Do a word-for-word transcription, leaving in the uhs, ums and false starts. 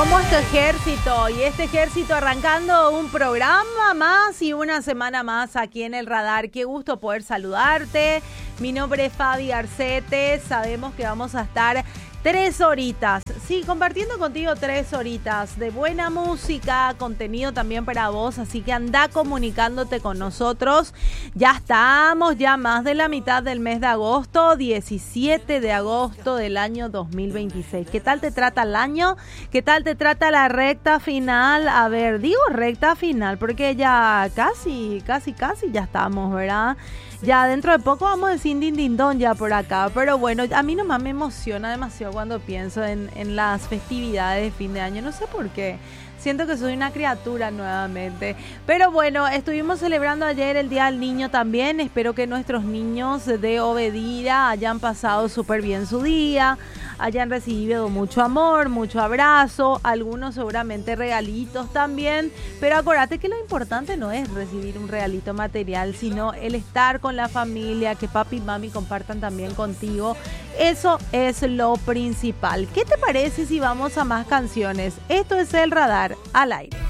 Somos tu ejército y este ejército arrancando un programa más y una semana más aquí en el radar. Qué gusto poder saludarte. Mi nombre es Fabi Arcete. Sabemos que vamos a estar tres horitas, sí, compartiendo contigo tres horitas de buena música, contenido también para vos, así que anda comunicándote con nosotros. Ya estamos, ya más de la mitad del mes de agosto, diecisiete de agosto del año dos mil veintiséis. ¿Qué tal te trata el año? ¿Qué tal te trata la recta final? A ver, digo recta final porque ya casi, casi, casi ya estamos, ¿verdad? Ya dentro de poco vamos a decir din din don ya por acá, pero bueno, a mí nomás me emociona demasiado cuando pienso en, en las festividades de fin de año, no sé por qué. Siento que soy una criatura nuevamente. Pero bueno, estuvimos celebrando ayer el Día del Niño también. Espero que nuestros niños de Obedira hayan pasado súper bien su día, hayan recibido mucho amor, mucho abrazo, algunos seguramente regalitos también. Pero acuérdate que lo importante no es recibir un regalito material, sino el estar con la familia, que papi y mami compartan también contigo. Eso es lo principal. ¿Qué te parece si vamos a más canciones? Esto es El Radar al aire.